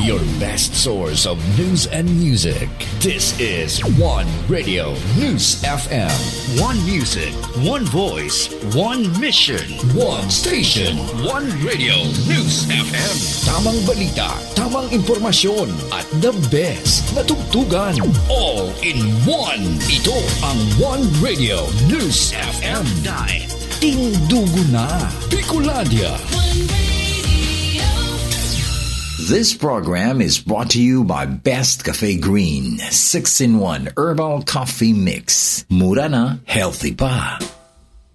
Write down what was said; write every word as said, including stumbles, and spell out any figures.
your best source of news and music. This is One Radio News F M. One music, one voice, one mission, one station, one Radio News F M. Tamang balita, tamang impormasyon, at the best na tugtugan. All in one. Ito ang One Radio News F M. Dahil tindugo na Bicolandia. This program is brought to you by Best Cafe Green, six in one Herbal Coffee Mix. Mura na, healthy pa.